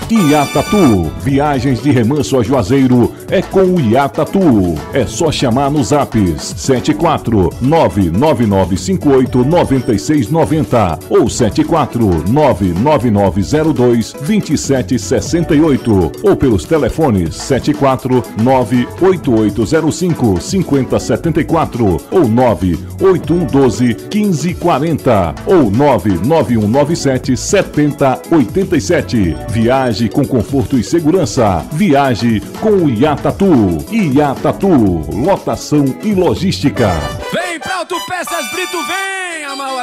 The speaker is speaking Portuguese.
Iatatu, viagens de remanso a Juazeiro é com o Iatatu. É só chamar nos apps 74999589690 ou 74999022768 ou pelos telefones 74988055074 ou 981121540 ou 991977087. Viaje com conforto e segurança. Viaje com o Iatatu. Iatatu, lotação e logística. Vem pra Autopeças Brito, vem!